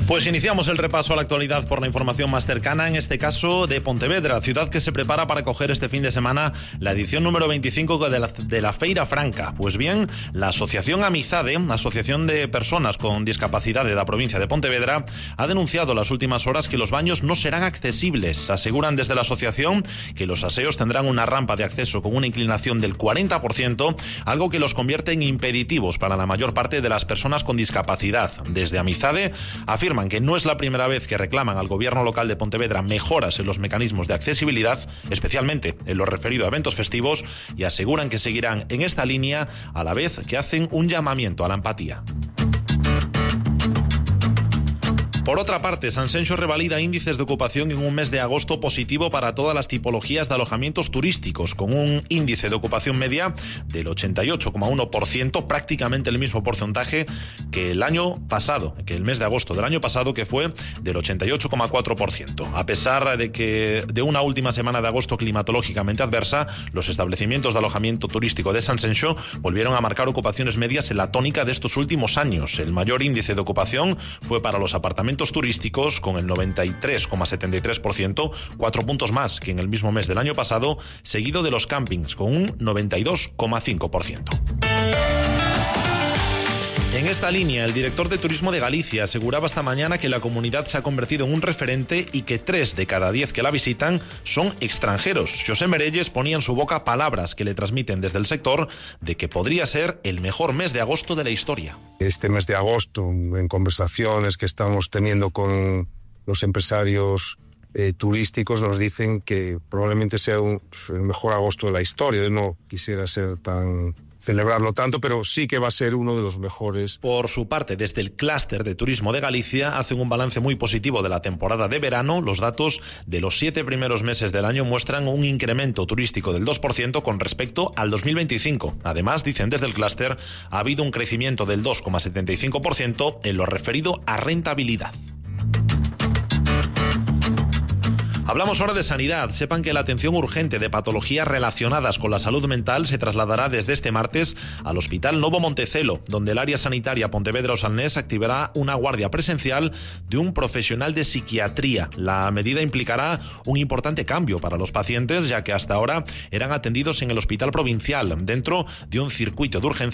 Pues iniciamos el repaso a la actualidad por la información más cercana, en este caso de Pontevedra, ciudad que se prepara para acoger este fin de semana la edición número 25 de la Feira Franca. Pues bien, la asociación Amizade, asociación de personas con discapacidad de la provincia de Pontevedra, ha denunciado las últimas horas que los baños no serán accesibles. Aseguran desde la asociación que los aseos tendrán una rampa de acceso con una inclinación del 40%, algo que los convierte en impeditivos para la mayor parte de las personas con discapacidad. Desde Amizade afirman que no es la primera vez que reclaman al gobierno local de Pontevedra mejoras en los mecanismos de accesibilidad, especialmente en lo referido a eventos festivos, y aseguran que seguirán en esta línea a la vez que hacen un llamamiento a la empatía. Por otra parte, Sanxenxo revalida índices de ocupación en un mes de agosto positivo para todas las tipologías de alojamientos turísticos, con un índice de ocupación media del 88,1%, prácticamente el mismo porcentaje que el año pasado, que el mes de agosto del año pasado, que fue del 88,4%. A pesar de una última semana de agosto climatológicamente adversa, los establecimientos de alojamiento turístico de Sanxenxo volvieron a marcar ocupaciones medias en la tónica de estos últimos años. El mayor índice de ocupación fue para los apartamentos turísticos con el 93,73%, 4 puntos más que en el mismo mes del año pasado, seguido de los campings con un 92,5%. En esta línea, el director de Turismo de Galicia aseguraba esta mañana que la comunidad se ha convertido en un referente y que 3 de cada 10 que la visitan son extranjeros. José Merelles ponía en su boca palabras que le transmiten desde el sector de que podría ser el mejor mes de agosto de la historia. Este mes de agosto, en conversaciones que estamos teniendo con los empresarios turísticos, nos dicen que probablemente sea el mejor agosto de la historia. Yo no quisiera celebrarlo tanto, pero sí que va a ser uno de los mejores. Por su parte, desde el clúster de Turismo de Galicia hacen un balance muy positivo de la temporada de verano. Los datos de los 7 primeros meses del año muestran un incremento turístico del 2% con respecto al 2025. Además, dicen desde el clúster, ha habido un crecimiento del 2,75% en lo referido a rentabilidad. Hablamos ahora de sanidad. Sepan que la atención urgente de patologías relacionadas con la salud mental se trasladará desde este martes al Hospital Novo Montecelo, donde el área sanitaria Pontevedra-Osalnés activará una guardia presencial de un profesional de psiquiatría. La medida implicará un importante cambio para los pacientes, ya que hasta ahora eran atendidos en el Hospital Provincial, dentro de un circuito de urgencia